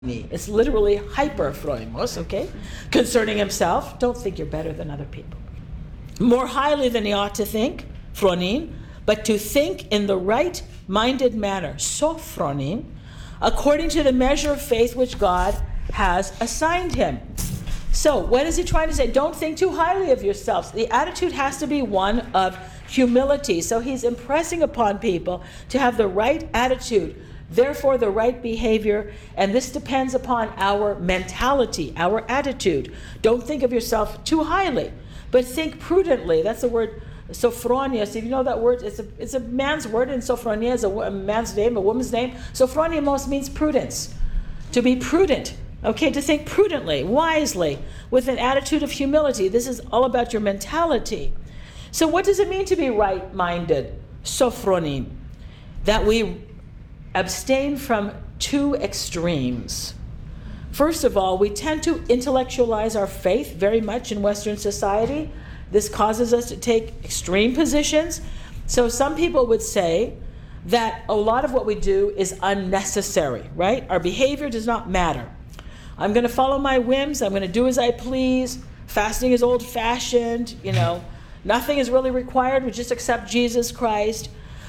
It's literally hyperphronimos, okay? Concerning himself, don't think you're better than other people. More highly than he ought to think, phronin, but to think in the right-minded manner, sophronin, according to the measure of faith which God has assigned him. So, what is he trying to say? Don't think too highly of yourselves. The attitude has to be one of humility. So he's impressing upon people to have the right attitude, therefore the right behavior, and this depends upon our mentality, our attitude. Don't think of yourself too highly, but think prudently. That's the word sophronios. If you know that word, it's a man's word, and sophronia is a man's name, a woman's name. Sophronios means prudence, to be prudent. Okay, to think prudently, wisely, with an attitude of humility. This is all about your mentality. So what does it mean to be right-minded? Sophronim. That we abstain from two extremes. First of all, we tend to intellectualize our faith very much in Western society. This causes us to take extreme positions. So some people would say that a lot of what we do is unnecessary, right? Our behavior does not matter. I'm going to follow my whims. I'm going to do as I please. Fasting is old-fashioned, Nothing is really required. We just accept Jesus Christ.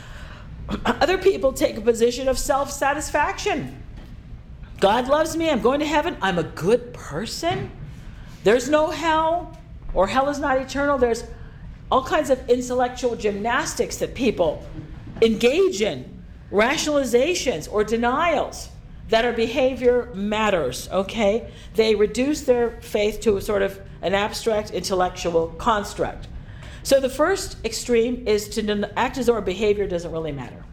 Other people take a position of self-satisfaction. God loves me. I'm going to heaven. I'm a good person. There's no hell, or hell is not eternal. There's all kinds of intellectual gymnastics that people engage in, rationalizations or denials that our behavior matters, okay? They reduce their faith to a sort of an abstract intellectual construct. So the first extreme is to act as though our behavior doesn't really matter.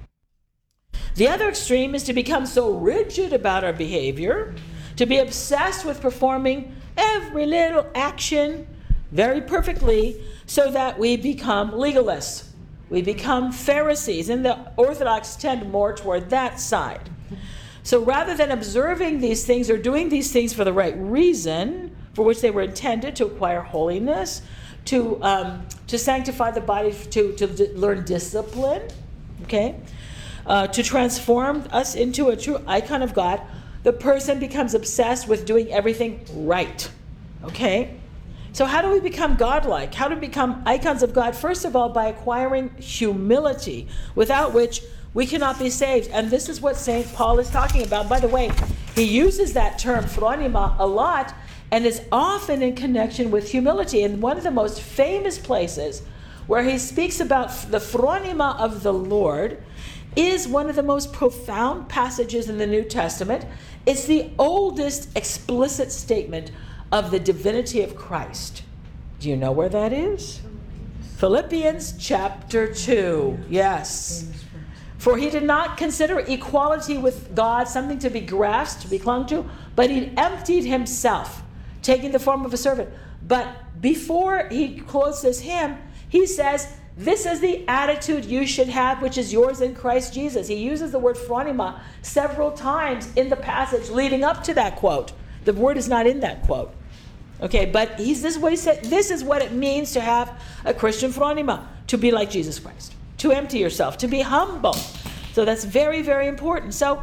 The other extreme is to become so rigid about our behavior, to be obsessed with performing every little action very perfectly, so that we become legalists. We become Pharisees, and the Orthodox tend more toward that side. So rather than observing these things or doing these things for the right reason, for which they were intended, to acquire holiness, to sanctify the body, to learn discipline, okay, to transform us into a true icon of God, the person becomes obsessed with doing everything right, okay? So how do we become godlike? How do we become icons of God? First of all, by acquiring humility, without which we cannot be saved. And this is what St. Paul is talking about. By the way, he uses that term, phronima, a lot, and is often in connection with humility. And one of the most famous places where he speaks about the phronima of the Lord is one of the most profound passages in the New Testament. It's the oldest explicit statement of the divinity of Christ. Do you know where that is? Philippians chapter 2. Yes. For he did not consider equality with God something to be grasped, to be clung to, but he emptied himself, taking the form of a servant. But before he quotes this hymn, he says, this is the attitude you should have, which is yours in Christ Jesus. He uses the word phronima several times in the passage leading up to that quote. The word is not in that quote. Okay, but this is what he said. This is what it means to have a Christian phronima, to be like Jesus Christ, to empty yourself, to be humble. So that's very, very important. So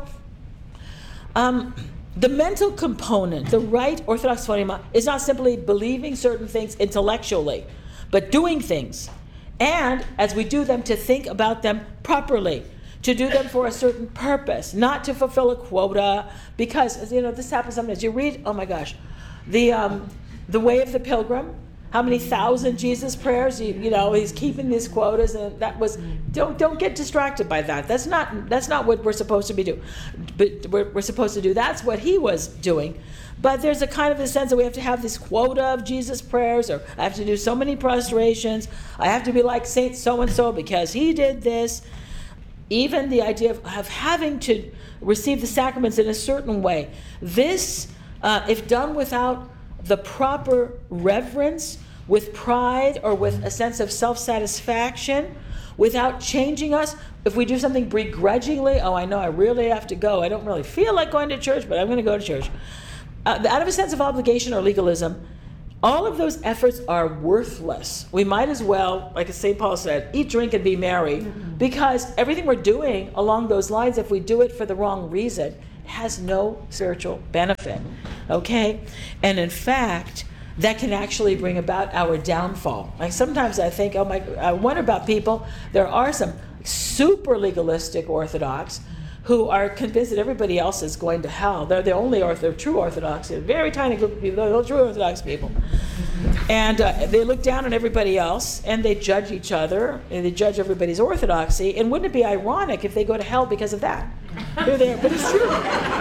the mental component, the right Orthodox phronima, is not simply believing certain things intellectually, but doing things. And as we do them, to think about them properly, to do them for a certain purpose, not to fulfill a quota. Because, this happens sometimes. You read, oh my gosh, the Way of the Pilgrim, how many thousand Jesus prayers, he's keeping these quotas, and that was, don't get distracted by that. That's not what we're supposed to be doing. But we're supposed to do, that's what he was doing. But there's a kind of a sense that we have to have this quota of Jesus prayers, or I have to do so many prostrations, I have to be like Saint so-and-so because he did this. Even the idea of having to receive the sacraments in a certain way. This, if done without the proper reverence, with pride or with a sense of self-satisfaction, without changing us, if we do something begrudgingly, oh, I know I really have to go, I don't really feel like going to church, but I'm going to go to church. Out of a sense of obligation or legalism, all of those efforts are worthless. We might as well, like St. Paul said, eat, drink, and be merry, because everything we're doing along those lines, if we do it for the wrong reason, has no spiritual benefit, okay? And in fact, that can actually bring about our downfall. Like sometimes I think, I wonder about people. There are some super legalistic Orthodox who are convinced that everybody else is going to hell. They're the only true Orthodox, a very tiny group of people, they're the true Orthodox people. And they look down on everybody else, and they judge each other, and they judge everybody's orthodoxy. And wouldn't it be ironic if they go to hell because of that? They're there, but it's true.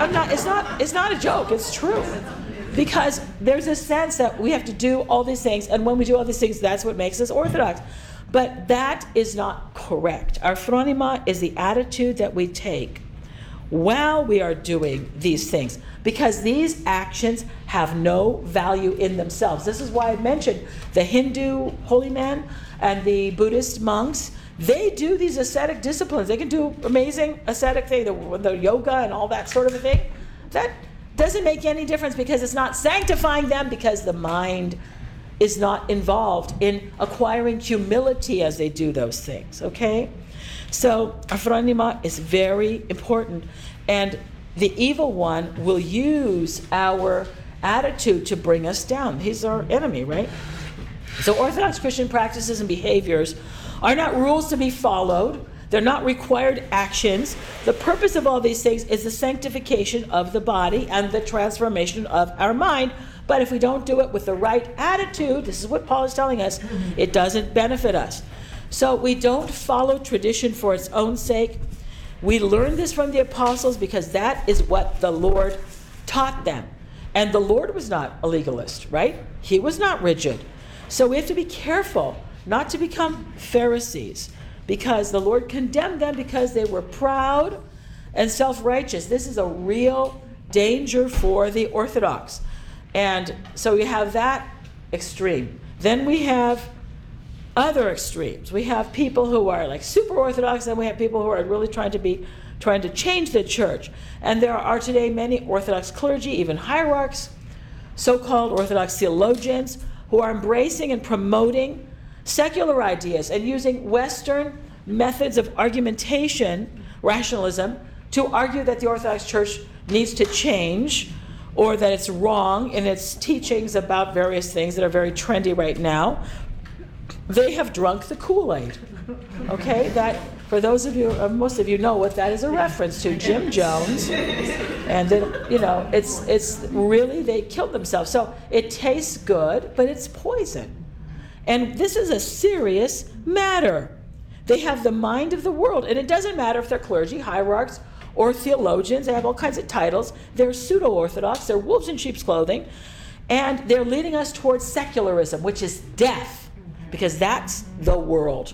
It's not a joke. It's true. Because there's a sense that we have to do all these things, and when we do all these things, that's what makes us Orthodox. But that is not correct. Our phronima is the attitude that we take while we are doing these things, because these actions have no value in themselves. This is why I mentioned the Hindu holy men and the Buddhist monks. They do these ascetic disciplines. They can do amazing ascetic things, the yoga and all that sort of a thing. That doesn't make any difference because it's not sanctifying them, because the mind is not involved in acquiring humility as they do those things, okay? So our phronima is very important, and the evil one will use our attitude to bring us down. He's our enemy, right? So Orthodox Christian practices and behaviors are not rules to be followed. They're not required actions. The purpose of all these things is the sanctification of the body and the transformation of our mind. But if we don't do it with the right attitude, this is what Paul is telling us, it doesn't benefit us. So we don't follow tradition for its own sake. We learn this from the apostles because that is what the Lord taught them. And the Lord was not a legalist, right? He was not rigid. So we have to be careful not to become Pharisees, because the Lord condemned them because they were proud and self-righteous. This is a real danger for the Orthodox. And so we have that extreme. Then we have other extremes. We have people who are like super Orthodox, and we have people who are really trying to change the church. And there are today many Orthodox clergy, even hierarchs, so-called Orthodox theologians, who are embracing and promoting secular ideas and using Western methods of argumentation, rationalism, to argue that the Orthodox Church needs to change, or that it's wrong in its teachings about various things that are very trendy right now. They have drunk the Kool-Aid. Okay, that for those of you, most of you know what that is a reference to, Jim Jones, and then, it's really, they killed themselves. So it tastes good, but it's poison. And this is a serious matter. They have the mind of the world, and it doesn't matter if they're clergy, hierarchs, or theologians. They have all kinds of titles. They're pseudo-Orthodox. They're wolves in sheep's clothing, and they're leading us towards secularism, which is death, because that's the world.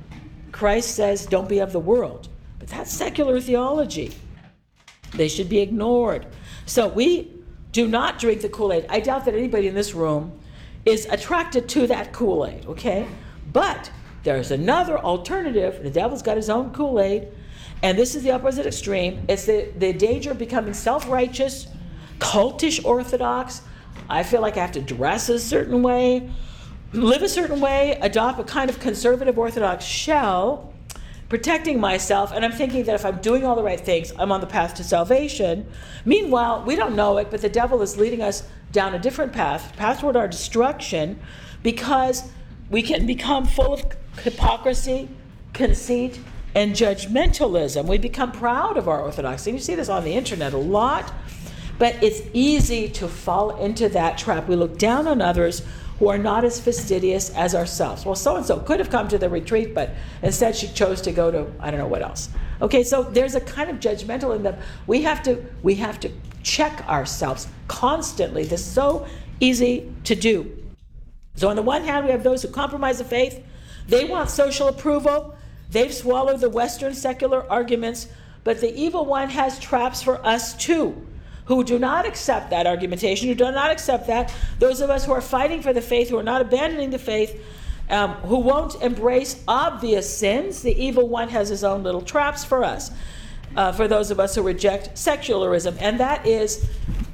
Christ says, don't be of the world, but that's secular theology. They should be ignored. So we do not drink the Kool-Aid. I doubt that anybody in this room is attracted to that Kool-Aid, okay? But there's another alternative. The devil's got his own Kool-Aid, and this is the opposite extreme. It's the danger of becoming self-righteous, cultish Orthodox. I feel like I have to dress a certain way, live a certain way, adopt a kind of conservative Orthodox shell, protecting myself, and I'm thinking that if I'm doing all the right things, I'm on the path to salvation. Meanwhile, we don't know it, but the devil is leading us down a different path toward our destruction, because we can become full of hypocrisy, conceit, and judgmentalism. We become proud of our orthodoxy. You see this on the internet a lot, but it's easy to fall into that trap. We look down on others who are not as fastidious as ourselves. Well, so-and-so could have come to the retreat, but instead she chose to go to I don't know what else. Okay, so there's a kind of judgmental in them. We have to check ourselves constantly. This is so easy to do. So on the one hand, we have those who compromise the faith. They want social approval. They've swallowed the Western secular arguments, but the evil one has traps for us too, who do not accept that argumentation, who do not accept that. Those of us who are fighting for the faith, who are not abandoning the faith, who won't embrace obvious sins, the evil one has his own little traps for us, for those of us who reject secularism, and that is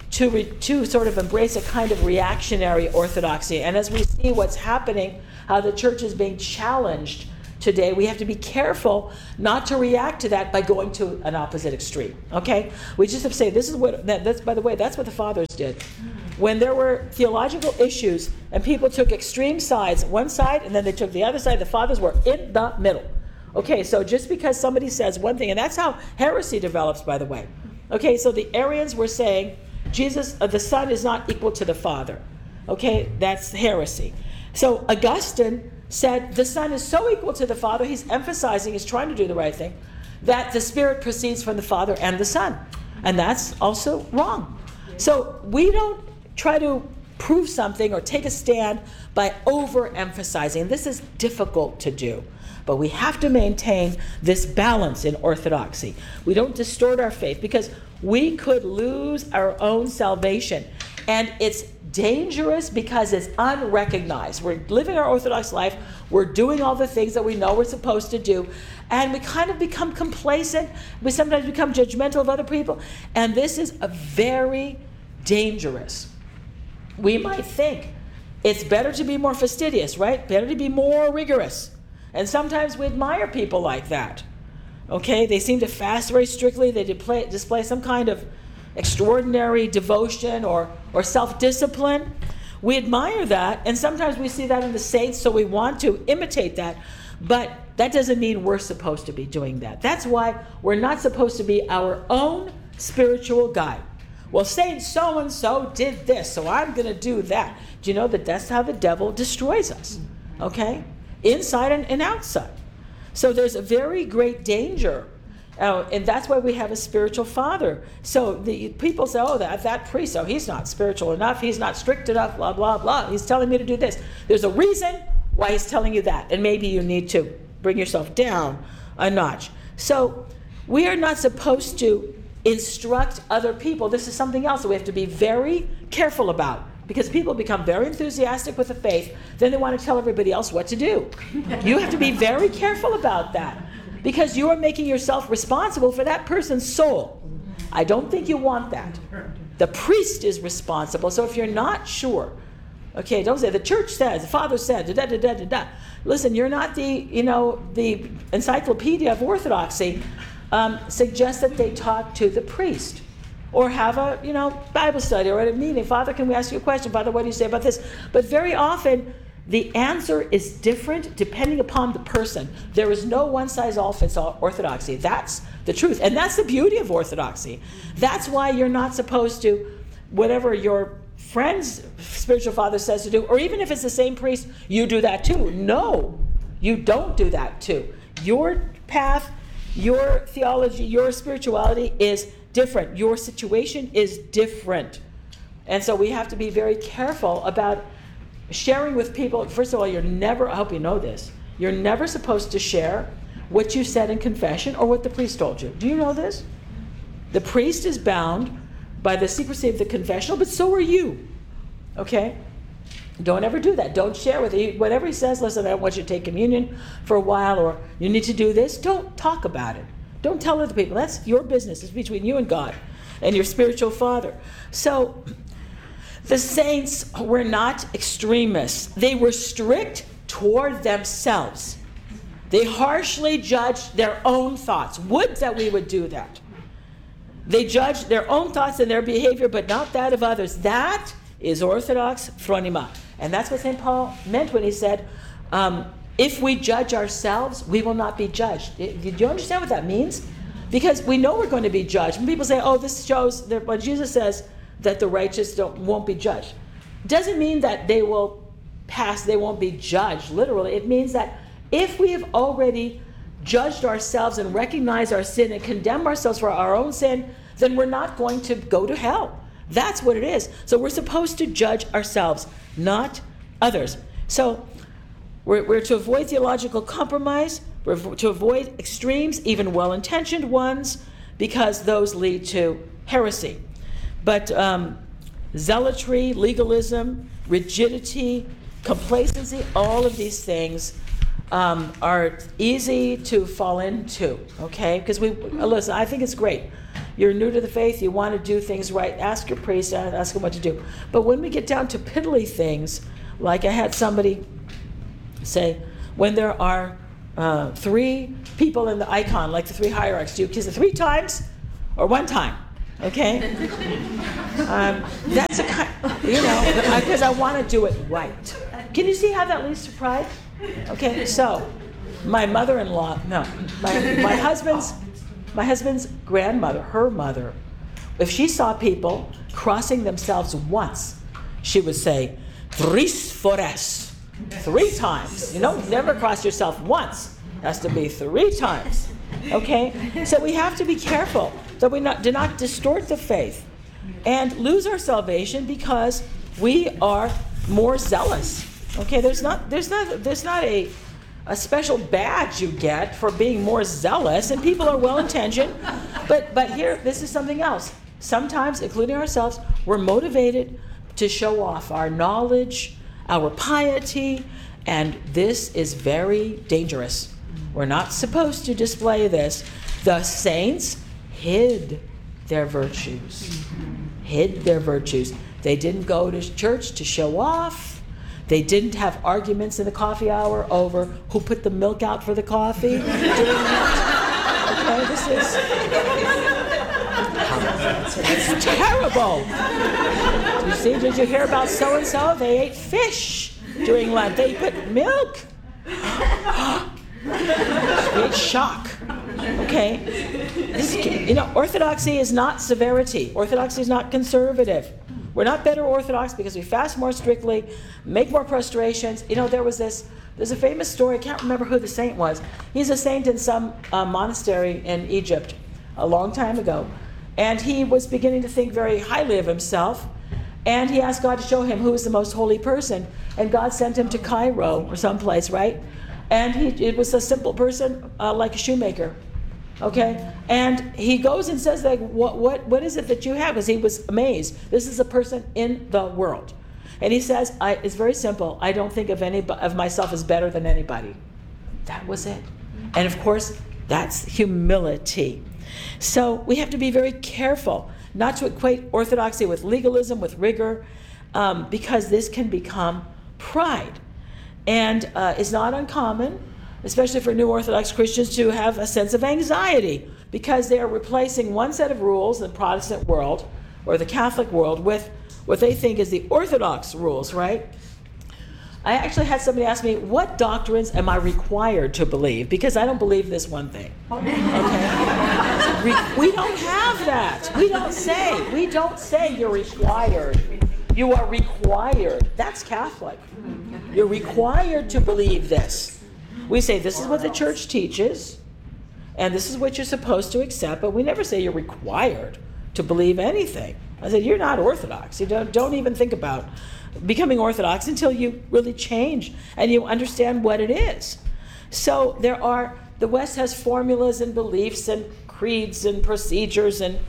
to sort of embrace a kind of reactionary orthodoxy. And as we see what's happening, how the church is being challenged today, we have to be careful not to react to that by going to an opposite extreme. Okay? We just have to say, this is what, that's, by the way, that's what the fathers did. When there were theological issues and people took extreme sides, one side, and then they took the other side, the fathers were in the middle. Okay, so just because somebody says one thing, and that's how heresy develops, by the way. Okay, so the Arians were saying Jesus, the Son is not equal to the Father. Okay, that's heresy. So Augustine said the Son is so equal to the Father, he's emphasizing, he's trying to do the right thing, that the Spirit proceeds from the Father and the Son. And that's also wrong. So we don't try to prove something or take a stand by overemphasizing. This is difficult to do. But we have to maintain this balance in orthodoxy. We don't distort our faith, because we could lose our own salvation. And it's dangerous because it's unrecognized. We're living our Orthodox life. We're doing all the things that we know we're supposed to do. And we kind of become complacent. We sometimes become judgmental of other people. And this is a very dangerous. We might think it's better to be more fastidious, right? Better to be more rigorous. And sometimes we admire people like that. Okay, they seem to fast very strictly. They display some kind of extraordinary devotion or self-discipline. We admire that, and sometimes we see that in the saints, so we want to imitate that. But that doesn't mean we're supposed to be doing that. That's why we're not supposed to be our own spiritual guide. Well, Saint so-and-so did this, so I'm going to do that. Do you know that that's how the devil destroys us? Okay? Inside and outside. So there's a very great danger. And that's why we have a spiritual father. So the people say, oh, that priest, oh, he's not spiritual enough, he's not strict enough, blah, blah, blah. He's telling me to do this. There's a reason why he's telling you that. And maybe you need to bring yourself down a notch. So we are not supposed to instruct other people. This is something else that we have to be very careful about. Because people become very enthusiastic with the faith, then they want to tell everybody else what to do. You have to be very careful about that, because you are making yourself responsible for that person's soul. I don't think you want that. The priest is responsible, so if you're not sure, okay, don't say the church says, the father said, da-da-da-da-da-da. Listen, you're not the encyclopedia of orthodoxy. Suggest that they talk to the priest. Or have a, Bible study or at a meeting. Father, can we ask you a question? Father, what do you say about this? But very often, the answer is different depending upon the person. There is no one-size-all-fits-all orthodoxy. That's the truth. And that's the beauty of orthodoxy. That's why you're not supposed to, whatever your friend's spiritual father says to do, or even if it's the same priest, you do that too. No, you don't do that too. Your path, your theology, your spirituality is different. Your situation is different. And so we have to be very careful about sharing with people. First of all, you're never, I hope you know this, you're never supposed to share what you said in confession or what the priest told you. Do you know this? The priest is bound by the secrecy of the confessional, but so are you. Okay? Don't ever do that. Don't share with him. Whatever he says, listen, I want you to take communion for a while, or you need to do this. Don't talk about it. Don't tell other people. That's your business. It's between you and God and your spiritual father. So the saints were not extremists. They were strict toward themselves. They harshly judged their own thoughts. Would that we would do that. They judged their own thoughts and their behavior, but not that of others. That is orthodox phronema. And that's what St. Paul meant when he said, if we judge ourselves, we will not be judged. Do you understand what that means? Because we know we're going to be judged. When people say, oh, this shows that when Jesus says that the righteous won't be judged, it doesn't mean that they will pass, they won't be judged, literally. It means that if we have already judged ourselves and recognized our sin and condemned ourselves for our own sin, then we're not going to go to hell. That's what it is. So we're supposed to judge ourselves, not others. So we're to avoid theological compromise. We're to avoid extremes, even well-intentioned ones, because those lead to heresy. But zealotry, legalism, rigidity, complacency, all of these things are easy to fall into, okay? Because listen, I think it's great. You're new to the faith, you want to do things right, ask your priest, ask him what to do. But when we get down to piddly things, like I had somebody say, when there are three people in the icon, like the three hierarchs. Do you kiss it 3 times or 1 time? Okay? That's a kind, because I want to do it right. Can you see how that leads to pride? Okay, so my mother-in-law, no, my husband's grandmother, her mother, if she saw people crossing themselves once, she would say, 3 forest, 3 times. Never cross yourself once. It has to be 3 times. Okay? So we have to be careful that we do not distort the faith and lose our salvation because we are more zealous. Okay? There's not a special badge you get for being more zealous, and people are well-intentioned. But here, this is something else. Sometimes, including ourselves, we're motivated to show off our knowledge, our piety, and this is very dangerous. We're not supposed to display this. The saints hid their virtues. Hid their virtues. They didn't go to church to show off. They didn't have arguments in the coffee hour over who put the milk out for the coffee. Okay, this is... It's terrible. Did you hear about so-and-so? They ate fish during Lent. They put milk. Great shock. Okay? Orthodoxy is not severity. Orthodoxy is not conservative. We're not better Orthodox because we fast more strictly, make more prostrations. There's a famous story, I can't remember who the saint was. He's a saint in some monastery in Egypt a long time ago. And he was beginning to think very highly of himself. And he asked God to show him who was the most holy person. And God sent him to Cairo or someplace, right? And it was a simple person, like a shoemaker. Okay? And he goes and says, like, what is it that you have? Because he was amazed. This is a person in the world. And he says, it's very simple. I don't think of myself as better than anybody. That was it. And of course, that's humility. So we have to be very careful not to equate orthodoxy with legalism, with rigor, because this can become pride. And it's not uncommon, especially for new Orthodox Christians, to have a sense of anxiety because they are replacing one set of rules in the Protestant world or the Catholic world with what they think is the Orthodox rules, right? I actually had somebody ask me, what doctrines am I required to believe? Because I don't believe this one thing. Okay? We don't have that. We don't say you're required. You are required. That's Catholic. You're required to believe this. We say this is what the church teaches, and this is what you're supposed to accept, but we never say you're required to believe anything. I said, you're not Orthodox. You don't even think about becoming Orthodox until you really change and you understand what it is. So the West has formulas and beliefs and creeds and procedures and,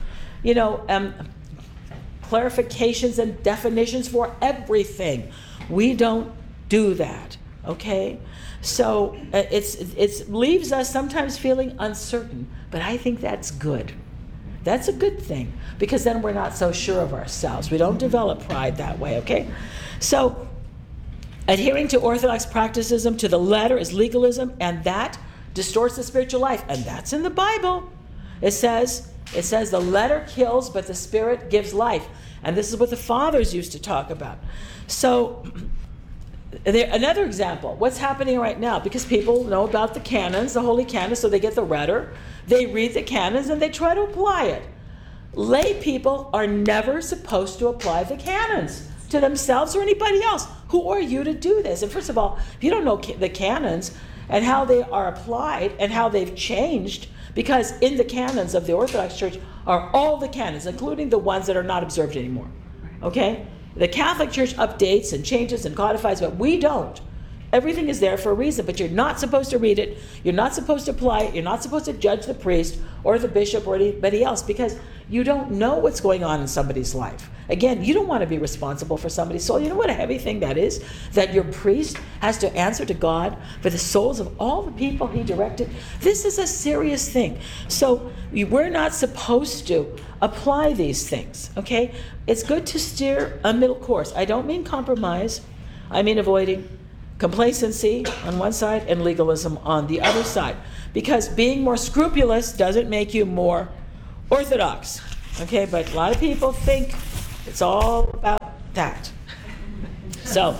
clarifications and definitions for everything. We don't do that, okay? So it leaves us sometimes feeling uncertain, but I think that's good. That's a good thing, because then we're not so sure of ourselves. We don't develop pride that way, okay? So adhering to Orthodox practicism to the letter is legalism, and that distorts the spiritual life, and that's in the Bible. It says the letter kills, but the Spirit gives life. And this is what the fathers used to talk about. So another example, what's happening right now, because people know about the canons, the holy canons, so they get the letter, they read the canons, and they try to apply it. Lay people are never supposed to apply the canons to themselves or anybody else. Who are you to do this? And first of all, if you don't know the canons and how they are applied and how they've changed, because in the canons of the Orthodox Church are all the canons, including the ones that are not observed anymore. Okay? The Catholic Church updates and changes and codifies, but we don't. Everything is there for a reason, but you're not supposed to read it. You're not supposed to apply it. You're not supposed to judge the priest or the bishop or anybody else, because you don't know what's going on in somebody's life. Again, you don't want to be responsible for somebody's soul. You know what a heavy thing that is? That your priest has to answer to God for the souls of all the people he directed. This is a serious thing. So we're not supposed to apply these things, okay? It's good to steer a middle course. I don't mean compromise. I mean avoiding complacency on one side and legalism on the other side. Because being more scrupulous doesn't make you more orthodox. Okay, but a lot of people think it's all about that. So,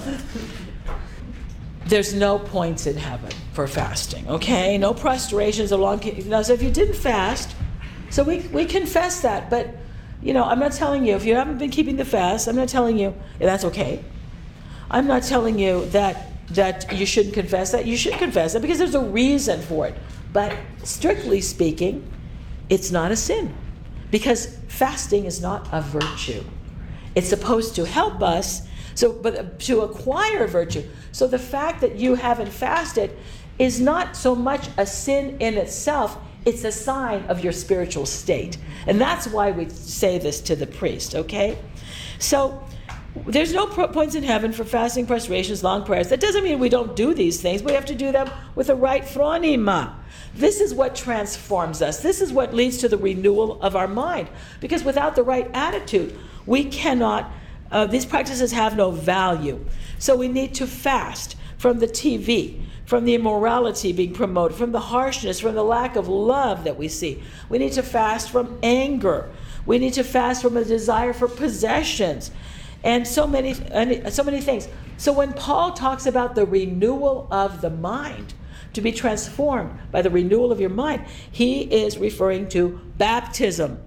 there's no points in heaven for fasting, okay? No prostrations along. So if you didn't fast, so we confess that, but I'm not telling you, if you haven't been keeping the fast, I'm not telling you that's okay. I'm not telling you that you shouldn't confess that. You should confess it because there's a reason for it. But strictly speaking, it's not a sin because fasting is not a virtue. It's supposed to help us, but to acquire virtue. So the fact that you haven't fasted is not so much a sin in itself, it's a sign of your spiritual state. And that's why we say this to the priest, okay? So there's no points in heaven for fasting, prostrations, long prayers. That doesn't mean we don't do these things. We have to do them with the right phronima. This is what transforms us. This is what leads to the renewal of our mind. Because without the right attitude, we cannot, these practices have no value. So we need to fast from the TV, from the immorality being promoted, from the harshness, from the lack of love that we see. We need to fast from anger. We need to fast from a desire for possessions. And so many things. So when Paul talks about the renewal of the mind, to be transformed by the renewal of your mind, he is referring to baptism.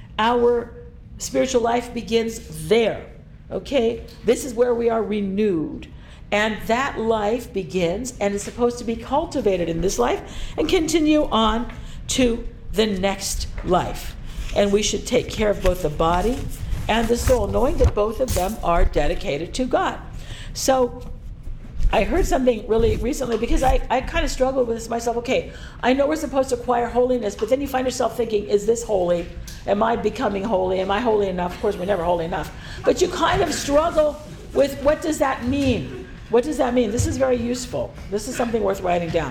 Our spiritual life begins there, okay? This is where we are renewed. And that life begins and is supposed to be cultivated in this life and continue on to the next life. And we should take care of both the body and the soul, knowing that both of them are dedicated to God. So I heard something really recently because I kind of struggled with this myself. Okay, I know we're supposed to acquire holiness, but then you find yourself thinking, is this holy? Am I becoming holy? Am I holy enough? Of course, we're never holy enough. But you kind of struggle with what does that mean? What does that mean? This is very useful. This is something worth writing down.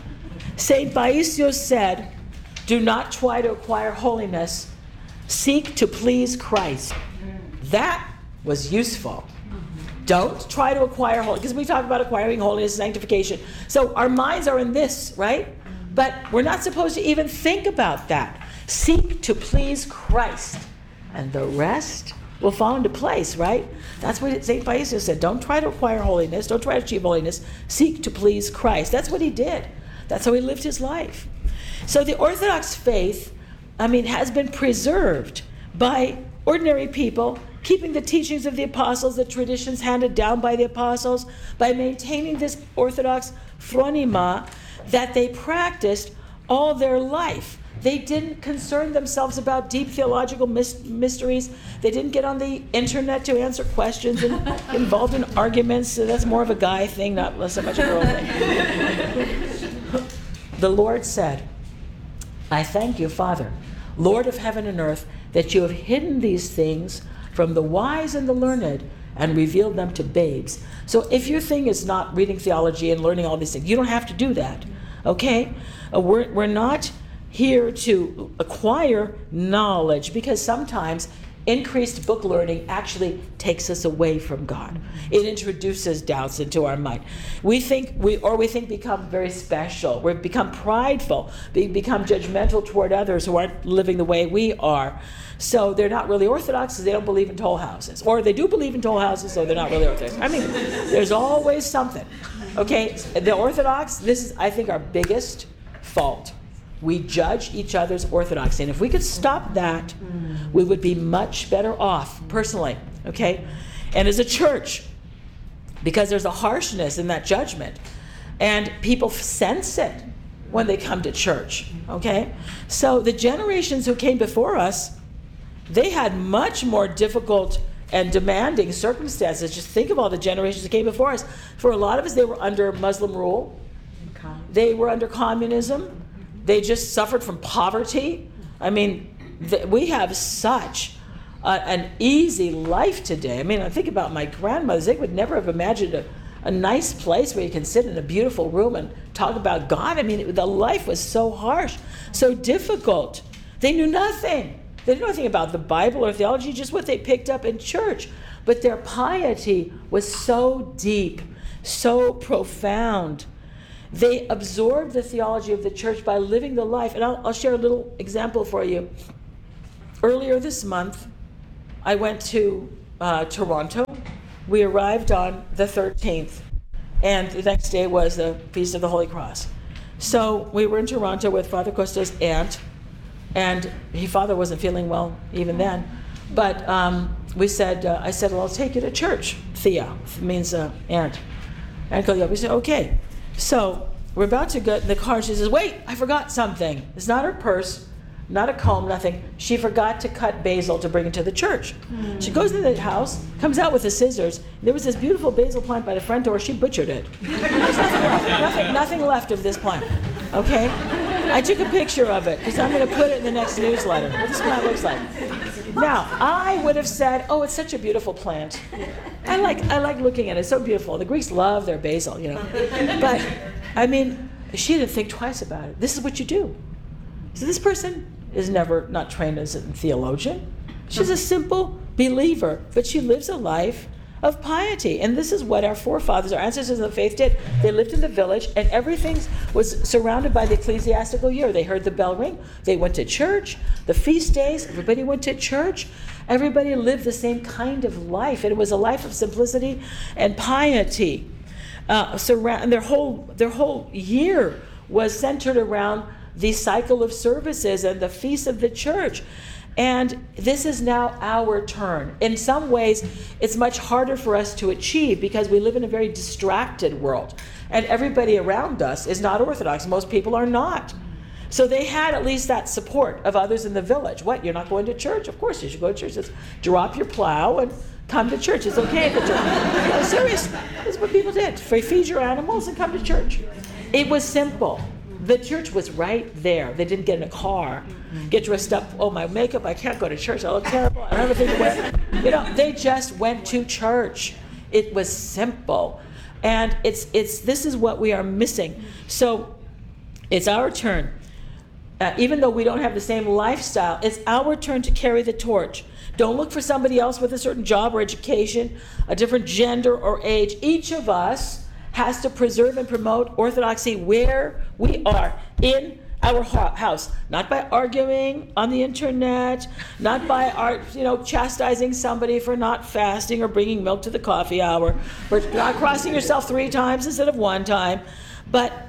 St. Paisios said, do not try to acquire holiness, seek to please Christ. That was useful. Don't try to acquire holiness, because we talk about acquiring holiness, sanctification. So our minds are in this, right? But we're not supposed to even think about that. Seek to please Christ, and the rest will fall into place, right? That's what St. Paisios said. Don't try to acquire holiness. Don't try to achieve holiness. Seek to please Christ. That's what he did. That's how he lived his life. So the Orthodox faith, has been preserved by ordinary people, keeping the teachings of the apostles, the traditions handed down by the apostles, by maintaining this Orthodox phronima that they practiced all their life. They didn't concern themselves about deep theological mysteries. They didn't get on the internet to answer questions and involved in arguments. So that's more of a guy thing, not so much a girl thing. The Lord said, I thank you, Father, Lord of heaven and earth, that you have hidden these things from the wise and the learned and revealed them to babes. So if your thing is not reading theology and learning all these things, you don't have to do that, okay? We're not here to acquire knowledge, because sometimes increased book learning actually takes us away from God. It introduces doubts into our mind. We become very special. We become prideful. We become judgmental toward others who aren't living the way we are. So they're not really Orthodox because they don't believe in toll houses. Or they do believe in toll houses, so they're not really Orthodox. There's always something. Okay, the Orthodox, this is, I think, our biggest fault. We judge each other's orthodoxy. And if we could stop that, we would be much better off, personally, okay? And as a church, because there's a harshness in that judgment, and people sense it when they come to church, okay? So the generations who came before us, they had much more difficult and demanding circumstances. Just think of all the generations that came before us. For a lot of us, they were under Muslim rule. They were under communism. They just suffered from poverty. We have such an easy life today. I think about my grandmothers. They would never have imagined a nice place where you can sit in a beautiful room and talk about God. The life was so harsh, so difficult. They knew nothing. They knew nothing about the Bible or theology, just what they picked up in church. But their piety was so deep, so profound. They absorb the theology of the church by living the life. And I'll share a little example for you. Earlier this month, I went to Toronto. We arrived on the 13th, and the next day was the Feast of the Holy Cross. So we were in Toronto with Father Costa's aunt, and his father wasn't feeling well even then. But I said, well, I'll take you to church. Thea means aunt. And we said, okay. So we're about to get in the car. She says, wait, I forgot something. It's not her purse, not a comb, nothing. She forgot to cut basil to bring it to the church. She goes into the house, comes out with the scissors. There was this beautiful basil plant by the front door. She butchered it. There's nothing left of this plant. Okay? I took a picture of it because I'm going to put it in the next newsletter. What this plant looks like. Now, I would have said, oh, it's such a beautiful plant. I like looking at it. It's so beautiful. The Greeks love their basil, But, she didn't think twice about it. This is what you do. So this person is not trained as a theologian. She's a simple believer, but she lives a life of piety. And this is what our forefathers, our ancestors of the faith did. They lived in the village, and everything was surrounded by the ecclesiastical year. They heard the bell ring. They went to church. The feast days, everybody went to church. Everybody lived the same kind of life. And it was a life of simplicity and piety. And their whole year was centered around the cycle of services and the feast of the church. And this is now our turn. In some ways, it's much harder for us to achieve because we live in a very distracted world. And everybody around us is not Orthodox. Most people are not. So they had at least that support of others in the village. What, you're not going to church? Of course you should go to church. Just drop your plow and come to church. It's okay to church. No, seriously, this is what people did. Feed your animals and come to church. It was simple. The church was right there. They didn't get in a car, get dressed up. Oh, my makeup, I can't go to church. I look terrible. I don't have anything to wear. They just went to church. It was simple. And this is what we are missing. So it's our turn. Even though we don't have the same lifestyle, it's our turn to carry the torch. Don't look for somebody else with a certain job or education, a different gender or age. Each of us has to preserve and promote orthodoxy where we are, in our house, not by arguing on the internet, not by chastising somebody for not fasting or bringing milk to the coffee hour, or not crossing yourself 3 times instead of 1 time, but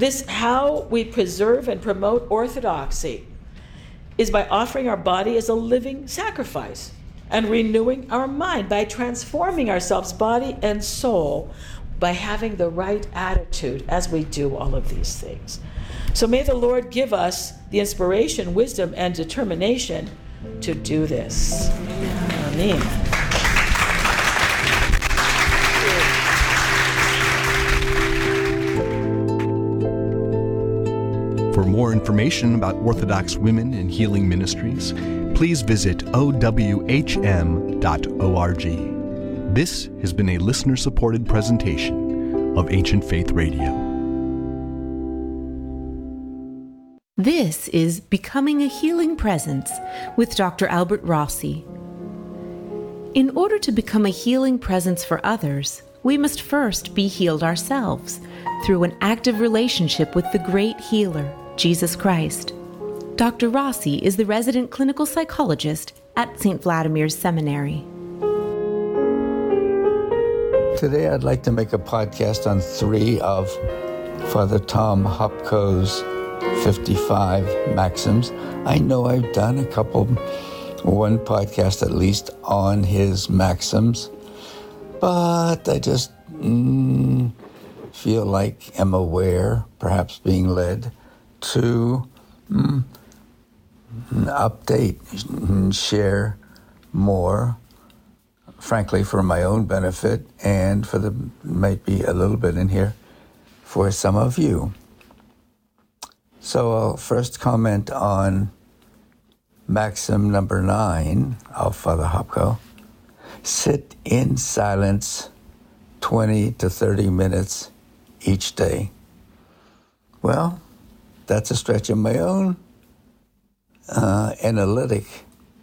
how we preserve and promote orthodoxy is by offering our body as a living sacrifice and renewing our mind by transforming ourselves, body and soul, by having the right attitude as we do all of these things. So may the Lord give us the inspiration, wisdom, and determination to do this. Amen. For more information about Orthodox women in healing ministries, please visit owhm.org. This has been a listener-supported presentation of Ancient Faith Radio. This is Becoming a Healing Presence with Dr. Albert Rossi. In order to become a healing presence for others, we must first be healed ourselves through an active relationship with the great healer, Jesus Christ. Dr. Rossi is the resident clinical psychologist at St. Vladimir's Seminary. Today I'd like to make a podcast on 3 of Father Tom Hopko's 55 maxims. I know I've done one podcast at least on his maxims, but I just feel like I'm aware, perhaps being led to update and share more, frankly, for my own benefit and might be a little bit in here for some of you. So I'll first comment on maxim number 9 of Father Hopko. Sit in silence 20 to 30 minutes each day. Well, that's a stretch of my own. Analytic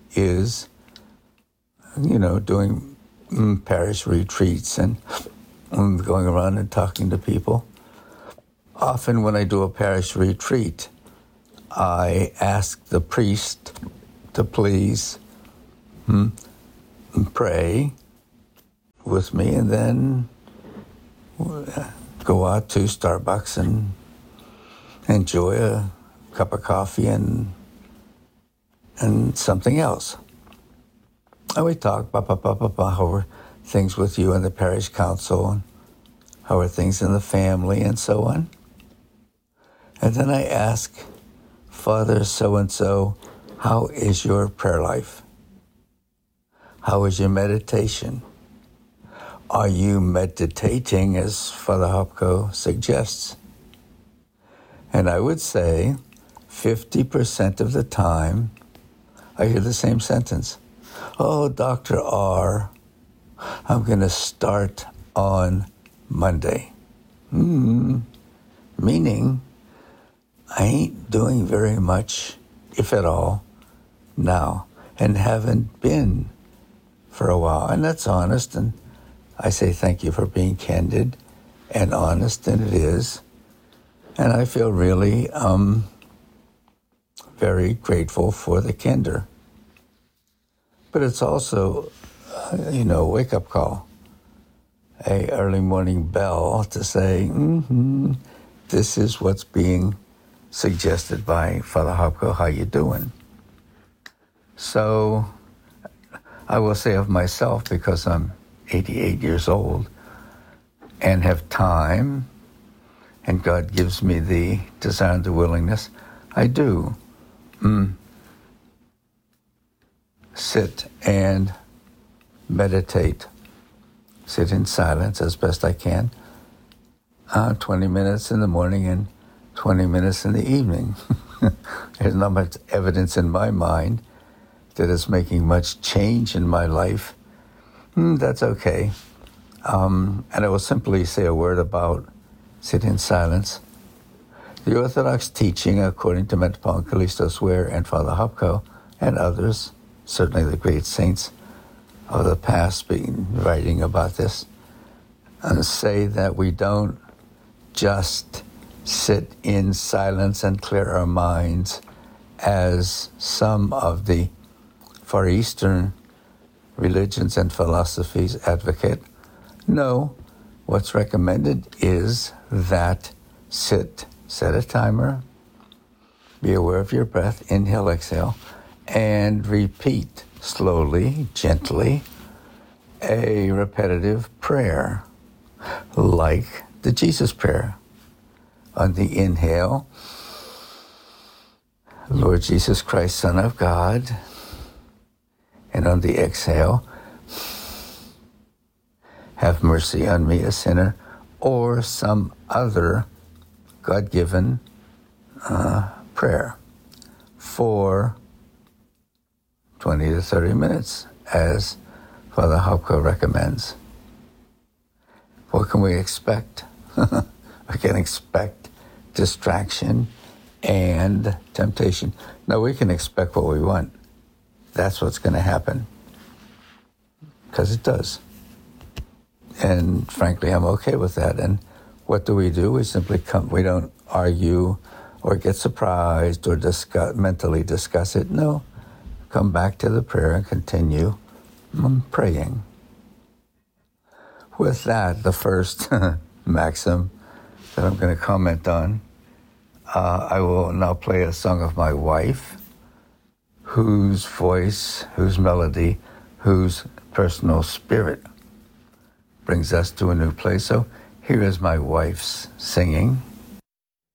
is, doing parish retreats and going around and talking to people. Often when I do a parish retreat, I ask the priest to please pray with me, and then go out to Starbucks and enjoy a cup of coffee and something else. And we talk, how are things with you and the parish council, and how are things in the family, and so on. And then I ask, Father so-and-so, how is your prayer life? How is your meditation? Are you meditating as Father Hopko suggests? And I would say 50% of the time, I hear the same sentence. Oh, Dr. R, I'm going to start on Monday. Meaning, I ain't doing very much, if at all, now, and haven't been for a while. And that's honest, and I say thank you for being candid and honest, and it is. And I feel really very grateful for the candor. But it's also, a wake-up call, a early morning bell to say, this is what's being suggested by Father Hopko, how you doing? So I will say of myself, because I'm 88 years old and have time, and God gives me the desire and the willingness, I do sit and meditate, sit in silence as best I can, 20 minutes in the morning and 20 minutes in the evening. There's not much evidence in my mind that it's making much change in my life. That's okay. And I will simply say a word about sit in silence. The Orthodox teaching, according to Metropolitan Callistos Ware and Father Hopko and others, certainly the great saints of the past been writing about this, and say that we don't just sit in silence and clear our minds as some of the Far Eastern religions and philosophies advocate. No, what's recommended is that set a timer, be aware of your breath, inhale, exhale, and repeat slowly, gently, a repetitive prayer, like the Jesus prayer. On the inhale, Lord Jesus Christ, Son of God, and on the exhale, have mercy on me, a sinner, or some other God-given prayer for 20 to 30 minutes, as Father Hopko recommends. What can we expect? We can expect distraction and temptation. No, we can expect what we want. That's what's going to happen. Because it does. And frankly, I'm okay with that. And what do? We simply come. We don't argue or get surprised or mentally discuss it. No. Come back to the prayer and continue praying. With that, the first maxim that I'm going to comment on, I will now play a song of my wife, whose voice, whose melody, whose personal spirit brings us to a new place. So here is my wife's singing.